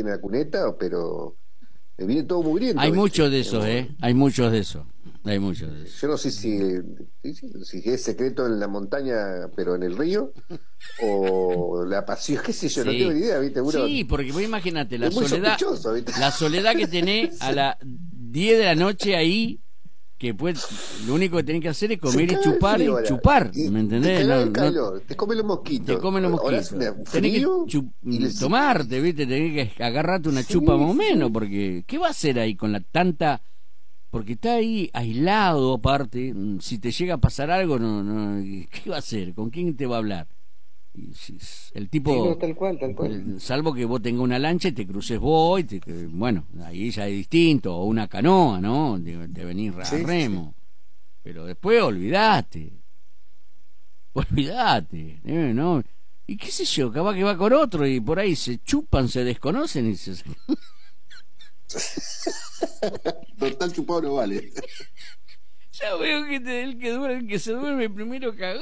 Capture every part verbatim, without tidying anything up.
tiene la cuneta, pero me viene todo mugriento. Hay ¿viste? muchos de esos, ¿eh? Hay muchos de esos. Hay muchos de esos. Yo no sé si, si es secreto en la montaña, pero en el río, o la pasión, qué sé yo, sí. No tengo ni idea, ¿viste? Uno, sí, porque vos imagínate la es muy soledad, ¿viste? La soledad que tenés a las diez de la noche ahí, que pues lo único que tenés que hacer es comer y chupar y ahora. chupar, y ¿me entendés? Te, no, el calor, no, te comen los mosquitos. Te comen los mosquitos. Tenés que chup, les... tomarte, ¿viste? Tenés que agarrarte una sí, chupa más o menos, porque ¿qué va a hacer ahí con la tanta... Porque está ahí aislado, aparte, si te llega a pasar algo, no, no, ¿qué va a hacer? ¿Con quién te va a hablar? El tipo, sí, no, tal cual, tal cual. Salvo que vos tengas una lancha y te cruces vos, y te, bueno, ahí ya es distinto, o una canoa, ¿no? De, de venir a sí, remo. Sí. Pero después olvidate, olvidate, ¿eh? ¿No? Y qué sé yo, capaz que va con otro y por ahí se chupan, se desconocen y se... Total chupado no vale. Ya veo que te, el que duerme, el que se duerme primero cagó.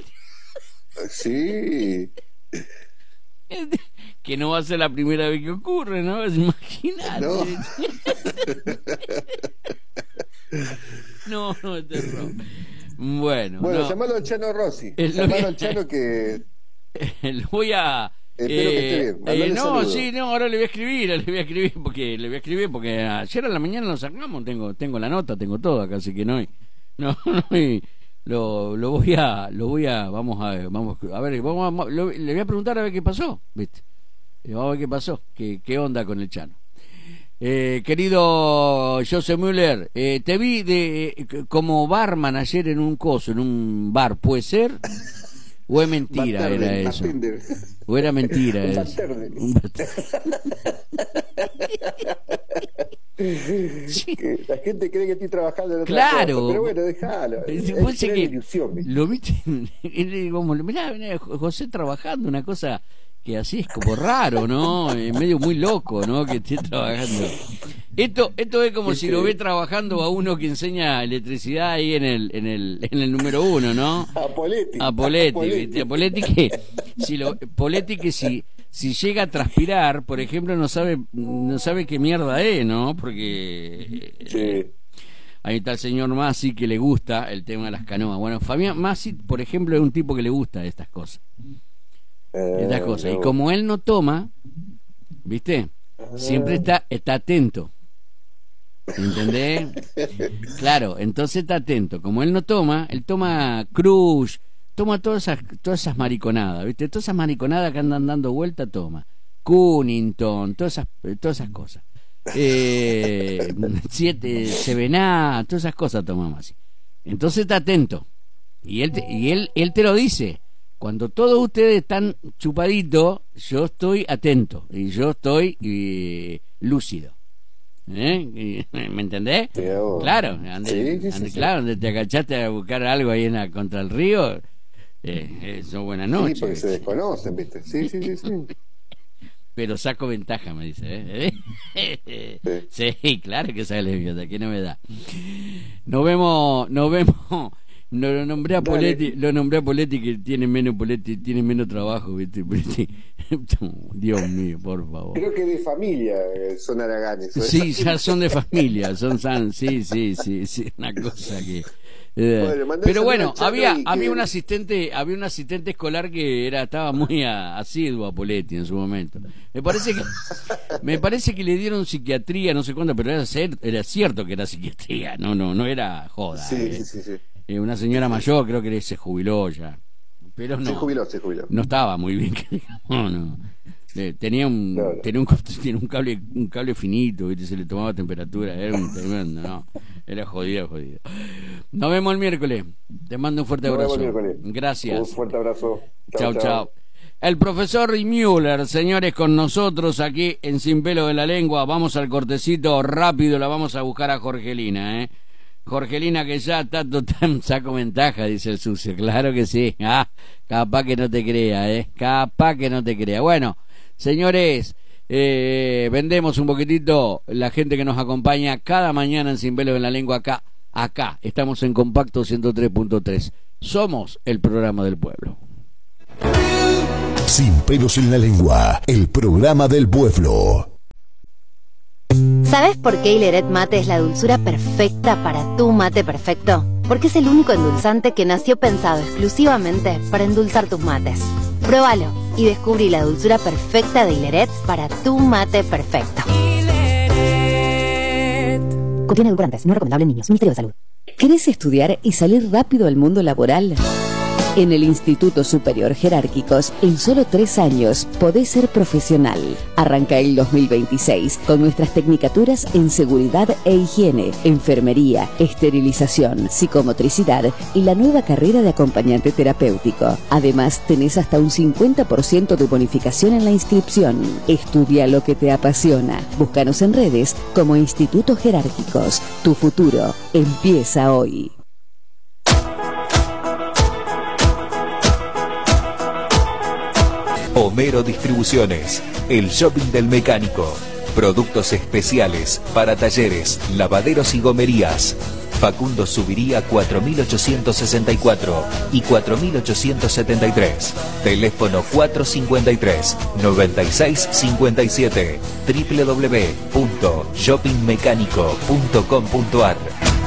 Sí. Que no va a ser la primera vez que ocurre, ¿no? Imagínate. No, no, no, es terror. Bueno, bueno, no. llamalo a Chano Rossi. El, llamalo a Chano que... Lo voy a... Espero eh, que esté bien. Eh, no, saludo. sí, no, ahora le voy a escribir, le voy a escribir porque le voy a escribir porque ayer a la mañana lo sacamos, tengo tengo la nota, tengo todo acá, así que no hay, no, no hay, lo lo voy a lo voy a vamos a ver, vamos a ver, vamos a, lo, le voy a preguntar a ver qué pasó, ¿viste? Vamos a ver qué pasó, qué qué onda con el Chano. Eh, querido José Müller, eh, te vi de eh, como barman ayer en un coso, en un bar, ¿puede ser? ¿O es mentira Baterde, era eso? Baterde. ¿O era mentira un eso? Baterde. Un baterde. Sí. La gente cree que estoy trabajando en otra claro. cosa, pero bueno, déjalo. Es, es que ilusión, ¿viste? Lo viste, como, mirá, mirá, José trabajando, una cosa que así es como raro, ¿no? Es medio muy loco, ¿no? Que esté trabajando. Esto esto es como ¿Viste? Si lo ve trabajando a uno que enseña electricidad ahí en el en el en el número uno, ¿no? A Poletti. A Poletti, ¿viste? A Poletti que si lo Poletti que si si llega a transpirar, por ejemplo, no sabe no sabe qué mierda es, ¿no? Porque sí. eh, ahí está el señor Masi que le gusta el tema de las canoas. Bueno, Fabián Masi, por ejemplo, es un tipo que le gusta estas cosas. Eh, estas cosas. no. Y como él no toma, ¿viste? Siempre está está atento. ¿Entendés? Claro, entonces está atento. Como él no toma, él toma Cruz, toma todas esas, todas esas mariconadas, ¿viste? Todas esas mariconadas que andan dando vuelta, toma. Cunnington, todas esas, todas esas cosas. Eh, siete, Sevená, todas esas cosas tomamos así. Entonces está atento. Y él te, y él, él te lo dice. Cuando todos ustedes están chupaditos, yo estoy atento. Y yo estoy eh, lúcido. ¿Eh? ¿Me entendés? Sí, oh. Claro, ande, sí, sí, ande, sí, claro, sí. donde te agachaste a buscar algo ahí en la, contra el río, eh, eh, son buenas noches. Sí, porque se desconocen, ¿viste? Sí, sí, sí, sí. Pero saco ventaja, me dice. ¿eh? Sí. Sí, claro que sale idiota, qué novedad. Nos vemos, nos vemos. No, lo nombré a Poletti, lo nombré a Poletti que tiene menos Poletti, tiene menos trabajo, ¿viste? Poletti. Dios mío, por favor. Creo que de familia son haraganes. Sí, ya son de familia, son san, sí, sí, sí, sí, una cosa que eh, bueno, pero bueno, había que... había un asistente, había un asistente escolar que era estaba muy a, asiduo a Poletti en su momento. Me parece que me parece que le dieron psiquiatría, no sé cuánto, pero era, ser, era cierto que era psiquiatría, no no no era joda. Sí, eh. sí, sí, sí. Eh, una señora mayor, creo que se jubiló ya. Pero no. Se jubiló, se jubiló. No estaba muy bien, que digamos, no. Eh, tenía un no, no. tenía un tenía un cable un cable finito, ¿viste? Se le tomaba temperatura, era un tremendo, no. Era jodido, jodido. Nos vemos el miércoles. Te mando un fuerte Nos abrazo. Vemos el miércoles. Gracias. Un fuerte abrazo. Chao, chao. El profesor Müller, señores, con nosotros aquí en Sin Pelo de la Lengua. Vamos al cortecito rápido, la vamos a buscar a Jorgelina, ¿eh? Jorgelina que ya está total, saco ventaja, dice el sucio. Claro que sí. Ah, capaz que no te crea, ¿eh? Capaz que no te crea. Bueno, señores, eh, vendemos un poquitito la gente que nos acompaña cada mañana en Sin Pelos en la Lengua acá. Acá estamos en Compacto ciento tres punto tres. Somos el programa del pueblo. Sin Pelos en la Lengua, el programa del pueblo. ¿Sabes por qué Hileret Mate es la dulzura perfecta para tu mate perfecto? Porque es el único endulzante que nació pensado exclusivamente para endulzar tus mates. Pruébalo y descubrí la dulzura perfecta de Hileret para tu mate perfecto. Contiene edulcorantes, no recomendable en niños. Ministerio de Salud. ¿Querés estudiar y salir rápido al mundo laboral? En el Instituto Superior Jerárquicos, en solo tres años, podés ser profesional. Arranca el dos mil veintiséis con nuestras tecnicaturas en seguridad e higiene, enfermería, esterilización, psicomotricidad y la nueva carrera de acompañante terapéutico. Además, tenés hasta un cincuenta por ciento de bonificación en la inscripción. Estudia lo que te apasiona. Búscanos en redes como Instituto Jerárquicos. Tu futuro empieza hoy. Homero Distribuciones, el shopping del mecánico. Productos especiales para talleres, lavaderos y gomerías. Facundo Subiría cuatro mil ochocientos sesenta y cuatro y cuatro mil ochocientos setenta y tres. Teléfono cuatro cincuenta y tres, noventa y seis cincuenta y siete. doble u doble u doble u punto shopping mecánico punto com punto a r.